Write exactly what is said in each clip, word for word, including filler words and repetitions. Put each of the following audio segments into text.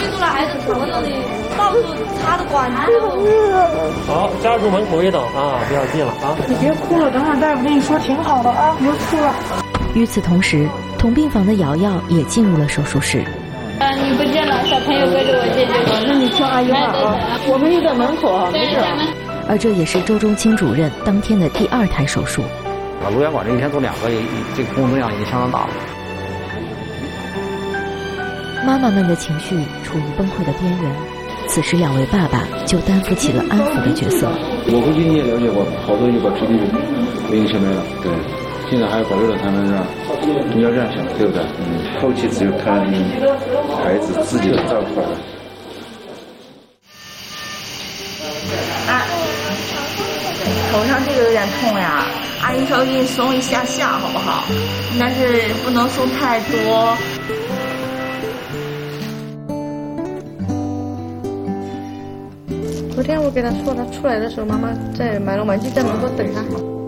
住了还是坐着的，到处插着管子。 好，家属门口一等啊，不要进了啊！ 你别哭了，等会儿大夫跟你说挺好的啊，别哭了。 与此同时，同病房的瑶瑶也进入了手术室。 啊，你不见了，小朋友跟着我姐姐过。 那你叫阿姨吧啊，我们就在门口啊，没事。 而这也是周中清主任当天的第二台手术。 啊，颅源管这一天做两个，这个工作量已经相当大了。 妈妈们的情绪处于崩溃的边缘，此时两位爸爸就担负起了安抚的角色。 我估计你也了解过，好多就把皮皮给影响没了，对，现在还保留了他们是吧？你要这样想，对不对？嗯，后期只有看孩子自己的照顾了。 啊，头上这个有点痛呀，阿姨稍微给你松一下下好不好？但是不能松太多。 昨天我给他说，他出来的时候，妈妈在买了玩具在门口等他。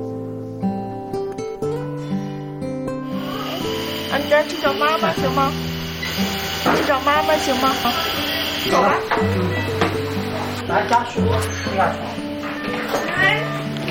安珍，去找妈妈行吗？去找妈妈行吗？走吧。 来，家属不要吵。 哎，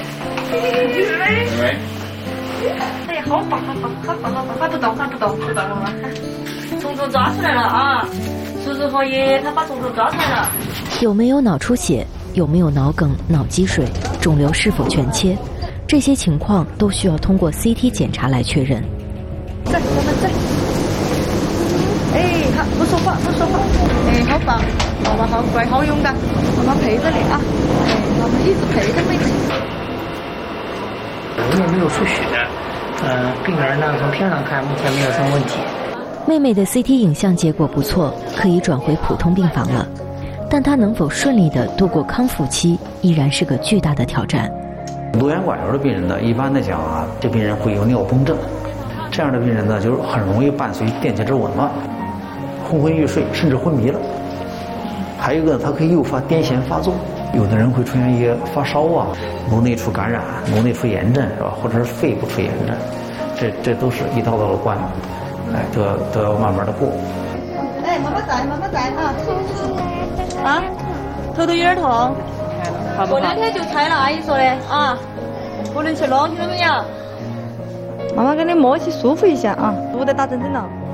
喂。 哎，好棒，好棒，好棒，好棒，快不动，快不动，不动了。虫虫抓出来了啊！叔叔和爷爷他把虫虫抓出来了。 有没有脑出血？有没有脑梗、脑积水？肿瘤是否全切？这些情况都需要通过 C T 检查来确认。 在，我们在。哎，好，不说话，不说话。哎，好棒，妈妈好乖，好勇敢，妈妈陪着你啊！哎，妈妈一直陪着你。 我也没有出血，呃，病人呢从片上看目前没有什么问题。 妹妹的 C T 影像结果不错，可以转回普通病房了。但她能否顺利地度过康复期，依然是个巨大的挑战。 颅源管瘤的病人呢，一般来讲啊，这病人会有尿崩症，这样的病人呢，就是很容易伴随电解质紊乱、昏昏欲睡，甚至昏迷了。还有一个，它可以诱发癫痫发作，有的人会出现一些发烧啊、颅内出感染、颅内出炎症是吧？或者是肺部出炎症，这这都是一道道的关，哎，都要都要慢慢的过。 哎，妈妈在，妈妈在啊。 啊，头头有点痛，过两天就拆了，阿姨说的啊，不能去了，听到没有？ 妈妈给你摸起舒服一下啊，不得打针针了。